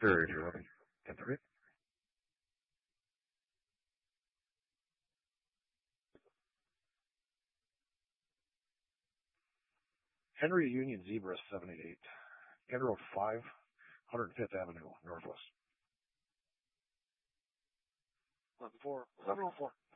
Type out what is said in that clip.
Very true. 10:30. Henry Union Zebra 788. End Road 5, 105th Avenue, Northwest. 11-4. 11-4.